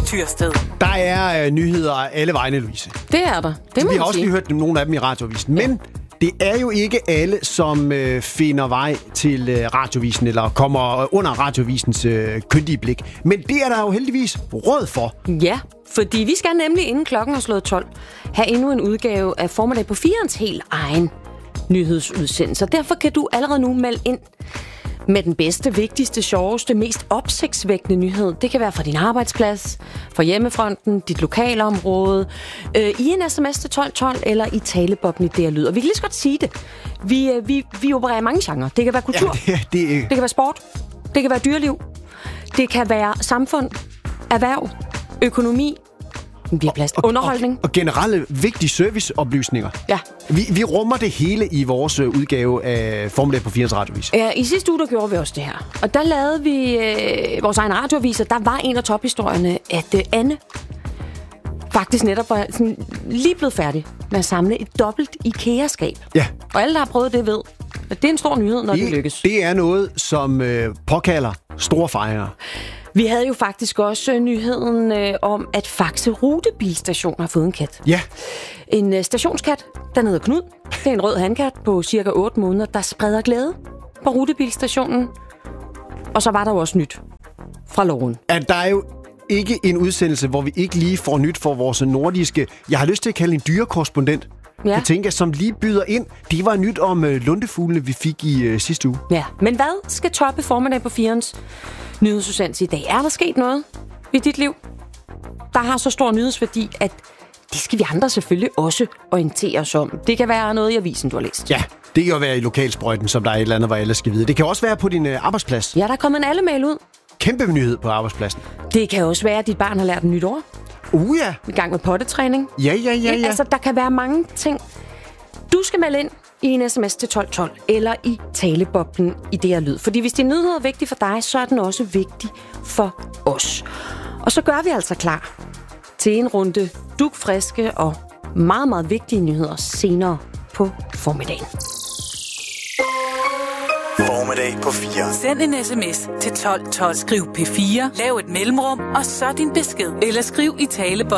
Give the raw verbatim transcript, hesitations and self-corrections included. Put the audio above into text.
Tyrsted. Der er øh, nyheder alle vegne, Louise. Det er der. Det må Vi har man også sige. lige hørt nogle af dem i Radioavisen. Men det er jo ikke alle, som øh, finder vej til øh, Radiovisen, eller kommer under Radioavisens øh, kyndige blik. Men det er der jo heldigvis råd for. Ja, fordi vi skal nemlig inden klokken har slået tolv have endnu en udgave af Formiddag på firens helt egen nyhedsudsendelse. Derfor kan du allerede nu melde ind med den bedste, vigtigste, sjoveste, mest opsigtsvækkende nyhed. Det kan være fra din arbejdsplads, fra hjemmefronten, dit lokalområde, øh, i en sms til tolv tolv eller i talebobben i D R Lyd. Og vi kan lige så godt sige det. Vi, øh, vi, vi opererer i mange genrer. Det kan være kultur, Ja, det, det, det kan være sport, det kan være dyreliv, det kan være samfund, erhverv, økonomi, vi har plads til underholdning. Og, og generelle vigtige serviceoplysninger. Ja. Vi, vi rummer det hele i vores øh, udgave af Formiddag på firens Radioavis. Ja, i sidste uge der gjorde vi også det her. Og der lavede vi øh, vores egen radioaviser. Der var en af tophistorierne, at øh, Anne faktisk netop var sådan, lige blevet færdig med at samle et dobbelt IKEA-skab. Ja. Og alle, der har prøvet det, ved, at det er en stor nyhed, når det, det lykkes. Det er noget, som øh, påkalder store fejringer. Vi havde jo faktisk også nyheden øh, om, at Faxe Rutebilstation har fået en kat. Ja. En øh, stationskat, der hedder Knud. Det er en rød handkat på cirka otte måneder, der spreder glæde på rutebilstationen. Og så var der jo også nyt fra loven. At der er jo ikke en udsendelse, hvor vi ikke lige får nyt for vores nordiske, jeg har lyst til at kalde en dyrekorrespondent. Ja. Jeg tænker, som lige byder ind. Det var nyt om øh, lundefuglene, vi fik i øh, sidste uge. Ja, men hvad skal toppe Formiddag på firens nyhedsudsendelse i dag? Er der sket noget i dit liv, der har så stor nyhedsværdi, at det skal vi andre selvfølgelig også orientere os om? Det kan være noget i avisen, du har læst. Ja, det kan jo være i lokalsprøjten, som der er et eller andet, hvor alle skal vide. Det kan også være på din øh, arbejdsplads. Ja, der er kommet en alle-mail ud. Kæmpe nyhed på arbejdspladsen. Det kan også være, at dit barn har lært en nyt ord. Uh ja. I gang med pottetræning. Ja, ja, ja, ja. Altså, der kan være mange ting. Du skal melde ind i en sms til tolv tolv eller i taleboblen i D R Lyd. Fordi hvis din nyhed er vigtig for dig, så er den også vigtig for os. Og så gør vi altså klar til en runde dugfriske og meget, meget vigtige nyheder senere på formiddagen. Formiddag på fire. Send en sms til tolv tolv. Skriv P fire, lav et mellemrum, og så din besked. Eller skriv i taleboblen